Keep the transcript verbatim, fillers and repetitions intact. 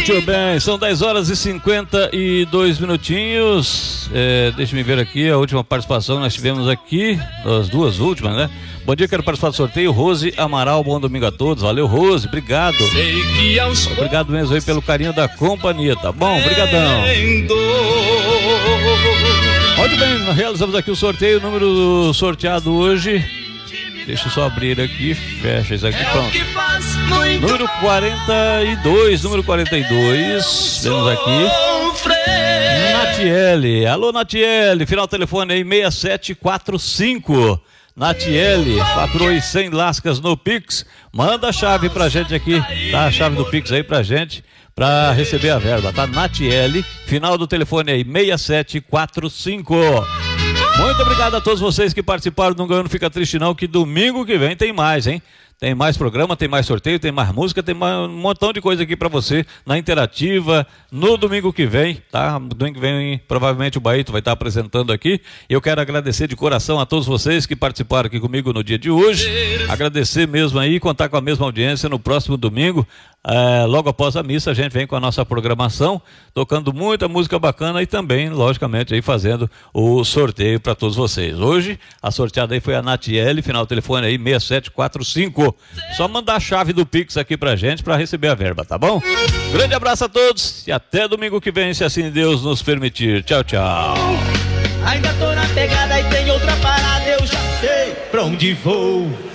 Muito bem, são dez horas e cinquenta e dois minutinhos. É, deixa-me ver aqui a última participação que nós tivemos aqui, as duas últimas, né? Bom dia, quero participar do sorteio. Rose Amaral, bom domingo a todos. Valeu, Rose, obrigado. Obrigado mesmo aí pelo carinho da companhia, tá bom? Obrigadão. Muito bem, nós realizamos aqui o sorteio, o número sorteado hoje. Deixa eu só abrir aqui, fecha isso aqui, pronto. Número quarenta e dois, número quarenta e dois, temos aqui Natiele. Alô, Natiele, final telefone aí seis sete quatro cinco. Natiele, faturou aí cem lascas no Pix. Manda a chave pra gente aqui, tá? A chave do Pix aí pra gente, pra receber a verba, tá? Natiele, final do telefone aí seis sete quatro cinco. Muito obrigado a todos vocês que participaram do Não Ganhou Não Fica Triste Não, que domingo que vem tem mais, hein? Tem mais programa, tem mais sorteio, tem mais música, tem mais, um montão de coisa aqui pra você na Interativa no domingo que vem, tá? Domingo que vem provavelmente o Baito vai estar apresentando aqui. Eu quero agradecer de coração a todos vocês que participaram aqui comigo no dia de hoje. Agradecer mesmo aí, contar com a mesma audiência no próximo domingo. É, logo após a missa a gente vem com a nossa programação, tocando muita música bacana e também, logicamente, aí fazendo o sorteio para todos vocês. Hoje a sorteada aí foi a Natiele, final do telefone aí seis sete quatro cinco. Só mandar a chave do Pix aqui pra gente para receber a verba, tá bom? Grande abraço a todos e até domingo que vem, se assim Deus nos permitir. Tchau, tchau. Ainda tô na pegada e tem outra parada, eu já sei pra onde vou.